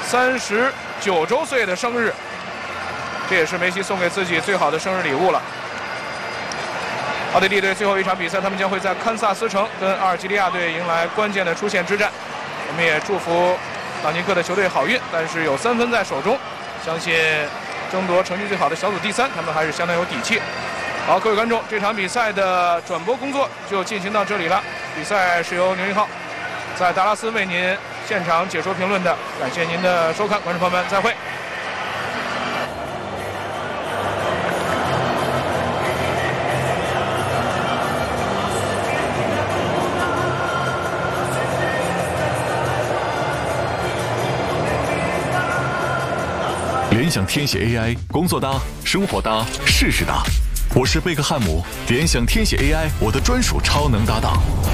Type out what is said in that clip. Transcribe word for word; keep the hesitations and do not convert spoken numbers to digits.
三十九周岁的生日，这也是梅西送给自己最好的生日礼物了。奥地利队最后一场比赛，他们将会在堪萨斯城跟阿尔及利亚队迎来关键的出线之战。我们也祝福朗尼克的球队好运，但是有三分在手中，相信争夺成绩最好的小组第三，他们还是相当有底气。好，各位观众，这场比赛的转播工作就进行到这里了。比赛是由牛一号在达拉斯为您现场解说评论的，感谢您的收看，观众朋友们，再会。 联想天写 A I， 工作搭，生活搭，事事搭。我是贝克汉姆，联想天写 A I， 我的专属超能搭档。